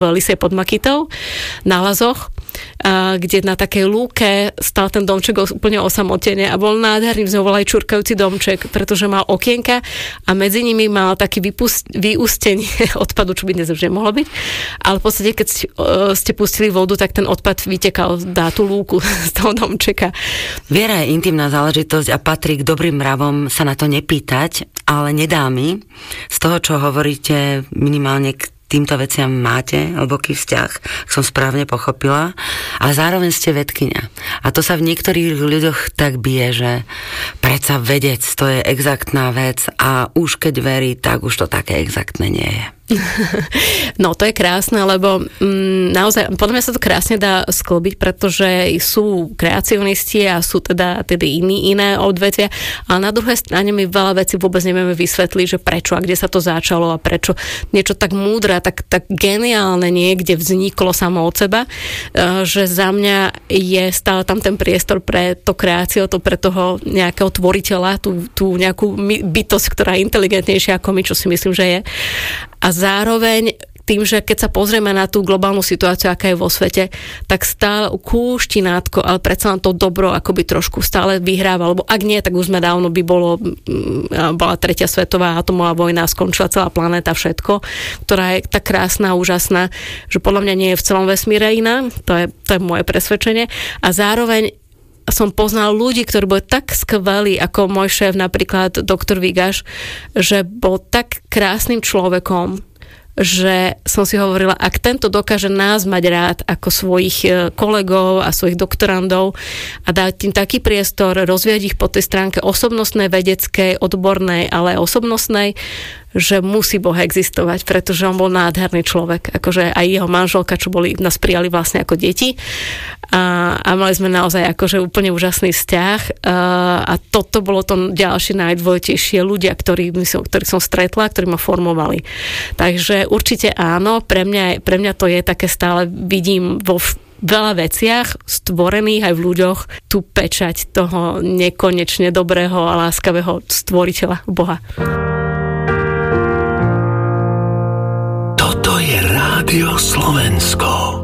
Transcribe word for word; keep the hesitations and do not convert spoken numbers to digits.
Lysej pod Makytou na Lazoch, kde na takej lúke stal ten domček úplne osamotene a bol nádherný, z neho volali čurkajúci domček, pretože mal okienka a medzi nimi mal taký vypust, vyústenie odpadu, čo by dnes už nemohlo byť, ale v podstate, keď ste pustili vodu, tak ten odpad vytekal na tú lúku z toho domčeka. Viera je intimná záležitosť a patrí k dobrým mravom sa na to nepýtať, ale nedá mi z toho, čo hovoríte, minimálne k týmto veciam máte hlboký vzťah, som správne pochopila, a zároveň ste vedkyňa. A to sa v niektorých ľuďoch tak bije, že predsa vedec, to je exaktná vec a už keď verí, tak už to také exaktné nie je. No, to je krásne, lebo mm, naozaj, podľa mňa sa to krásne dá sklbiť, pretože sú kreacionisti a sú teda, teda iní, iné odvetvia, ale na druhej strane my veľa vecí vôbec nevieme vysvetliť, že prečo a kde sa to začalo a prečo niečo tak múdre, tak, tak geniálne niekde vzniklo samo od seba, že za mňa je stále tam ten priestor pre to kreáciu, to pre toho nejakého tvoriteľa, tú, tú nejakú bytosť, ktorá je inteligentnejšia ako my, čo si myslím, že je. A zároveň tým, že keď sa pozrieme na tú globálnu situáciu, aká je vo svete, tak stále kúštinátko, ale predsa len to dobro akoby trošku stále vyhráva, lebo ak nie, tak už sme dávno by bolo, bola tretia svetová atomová vojna, skončila celá planéta, všetko, ktorá je tak krásna, úžasná, že podľa mňa nie je v celom vesmíre iná, to je, to je moje presvedčenie. A zároveň som poznal ľudí, ktorí boli tak skvelí, ako môj šéf, napríklad doktor Vigaš, že bol tak krásnym človekom, že som si hovorila, ak tento dokáže nás mať rád ako svojich kolegov a svojich doktorandov a dať im taký priestor, rozvíjať ich po tej stránke osobnostnej, vedeckej, odbornej, ale osobnostnej, že musí Boh existovať, pretože on bol nádherný človek. Akože aj jeho manželka, čo boli, nás prijali vlastne ako deti. A, a mali sme naozaj akože úplne úžasný vzťah. A, a toto bolo to ďalšie najdôležitejšie ľudia, ktorí, ktorých som stretla, ktorí ma formovali. Takže určite áno, pre mňa, pre mňa to je také stále, vidím vo veľa veciach stvorených aj v ľuďoch tú pečať toho nekonečne dobrého a láskavého stvoriteľa Boha. Toto je Rádio Slovensko.